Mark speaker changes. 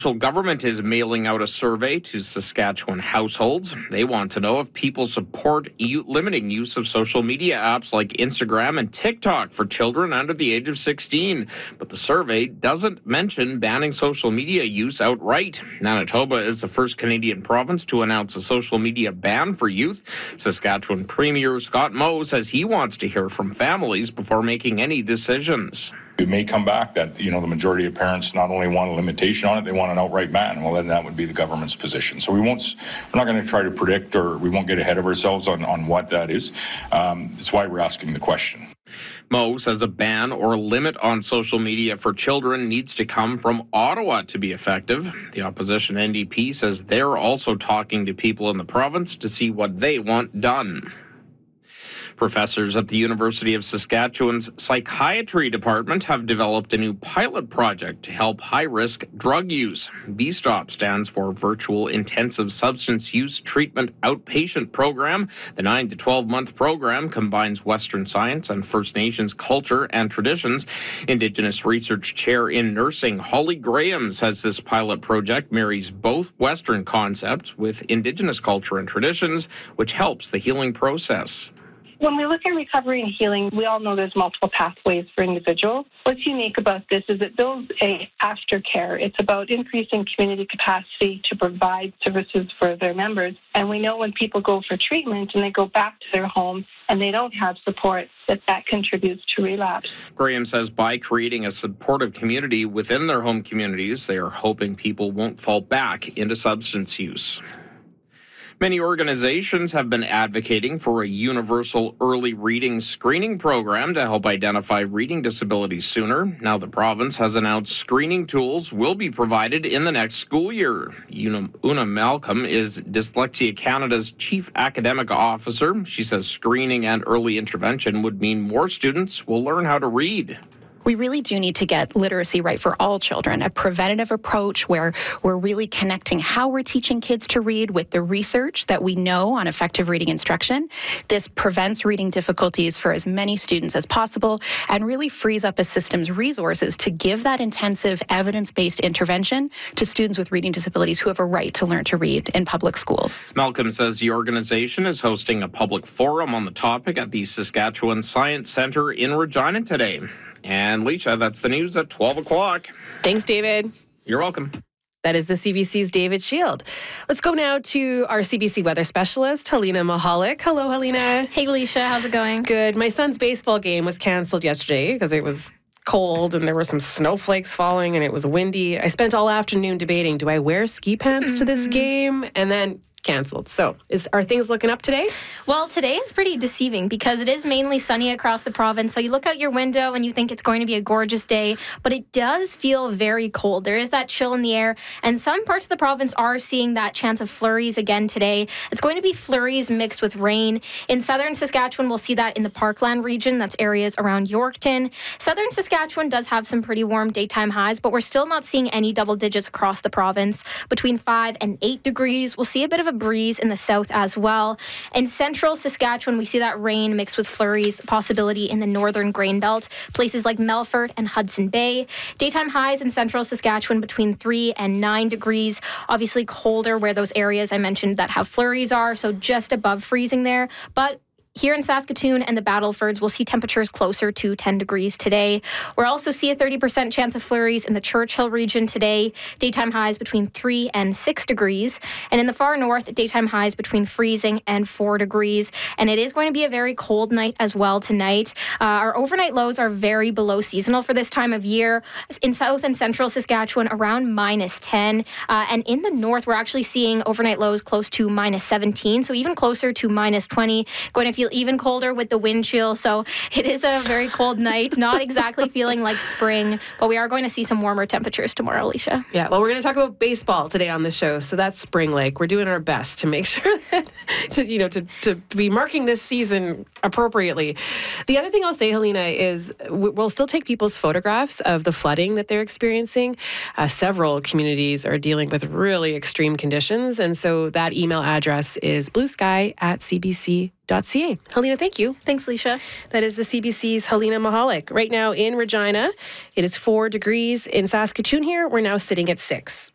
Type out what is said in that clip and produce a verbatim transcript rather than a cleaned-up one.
Speaker 1: The government is mailing out a survey to Saskatchewan households. They want to know if people support u- limiting use of social media apps like Instagram and TikTok for children under the age of sixteen. But the survey doesn't mention banning social media use outright. Manitoba is the first Canadian province to announce a social media ban for youth. Saskatchewan Premier Scott Moe says he wants to hear from families before making any decisions.
Speaker 2: It may come back that, you know, the majority of parents not only want a limitation on it, they want an outright ban. Well, then that would be the government's position. So we won't, we're not going to try to predict, or we won't get ahead of ourselves on, on what that is. Um, that's why we're asking the question.
Speaker 1: Moe says a ban or limit on social media for children needs to come from Ottawa to be effective. The opposition N D P says they're also talking to people in the province to see what they want done. Professors at the University of Saskatchewan's Psychiatry Department have developed a new pilot project to help high-risk drug use. V STOP stands for Virtual Intensive Substance Use Treatment Outpatient Program. The nine to twelve-month program combines Western science and First Nations culture and traditions. Indigenous Research Chair in Nursing Holly Graham says this pilot project marries both Western concepts with Indigenous culture and traditions, which helps the healing process.
Speaker 3: When we look at recovery and healing, we all know there's multiple pathways for individuals. What's unique about this is it builds a aftercare. It's about increasing community capacity to provide services for their members. And we know when people go for treatment and they go back to their home and they don't have support, that that contributes to relapse.
Speaker 1: Graham says by creating a supportive community within their home communities, they are hoping people won't fall back into substance use. Many organizations have been advocating for a universal early reading screening program to help identify reading disabilities sooner. Now the province has announced screening tools will be provided in the next school year. Una, Una Malcolm is Dyslexia Canada's chief academic officer. She says screening and early intervention would mean more students will learn how to read.
Speaker 4: We really do need to get literacy right for all children, a preventative approach where we're really connecting how we're teaching kids to read with the research that we know on effective reading instruction. This prevents reading difficulties for as many students as possible and really frees up a system's resources to give that intensive evidence-based intervention to students with reading disabilities who have a right to learn to read in public schools.
Speaker 1: Malcolm says the organization is hosting a public forum on the topic at the Saskatchewan Science Centre in Regina today. And Leisha, that's the news at twelve o'clock.
Speaker 5: Thanks, David.
Speaker 1: You're welcome.
Speaker 5: That is the C B C's David Shield. Let's go now to our C B C weather specialist, Helena Mahalik. Hello, Helena.
Speaker 6: Hey, Leisha. How's it going?
Speaker 5: Good. My son's baseball game was canceled yesterday because it was cold and there were some snowflakes falling and it was windy. I spent all afternoon debating, do I wear ski pants mm-hmm. to this game? And then canceled. So is are things looking up today?
Speaker 6: Well, today is pretty deceiving because it is mainly sunny across the province. So you look out your window and you think it's going to be a gorgeous day, but it does feel very cold. There is that chill in the air, and some parts of the province are seeing that chance of flurries again today. It's going to be flurries mixed with rain. In southern Saskatchewan, we'll see that in the Parkland region. That's areas around Yorkton. Southern Saskatchewan does have some pretty warm daytime highs, but we're still not seeing any double digits across the province. Between five and eight degrees. We'll see a bit of a breeze in the south as well. In central Saskatchewan, we see that rain mixed with flurries, possibility in the northern grain belt, places like Melfort and Hudson Bay. Daytime highs in central Saskatchewan between three and nine degrees. Obviously colder where those areas I mentioned that have flurries are, so just above freezing there. But here in Saskatoon and the Battlefords, we'll see temperatures closer to ten degrees today. We'll also see a thirty percent chance of flurries in the Churchill region today. Daytime highs between three and six degrees. And in the far north, daytime highs between freezing and four degrees. And it is going to be a very cold night as well tonight. Uh, our overnight lows are very below seasonal for this time of year. In south and central Saskatchewan, around minus ten. Uh, and in the north, we're actually seeing overnight lows close to minus seventeen. So even closer to minus twenty. Going to feel even colder with the wind chill. So it is a very cold night, not exactly feeling like spring, but we are going to see some warmer temperatures tomorrow, Alicia.
Speaker 5: Yeah, well, we're going to talk about baseball today on the show. So that's spring like. We're doing our best to make sure that, to, you know, to, to be marking this season appropriately. The other thing I'll say, Helena, is we'll still take people's photographs of the flooding that they're experiencing. Uh, several communities are dealing with really extreme conditions. And so that email address is bluesky at c b c dot c a. Helena, thank you.
Speaker 6: Thanks, Leisha.
Speaker 5: That is the C B C's Helena Mahalik. Right now in Regina, it is four degrees. In Saskatoon here, we're now sitting at six.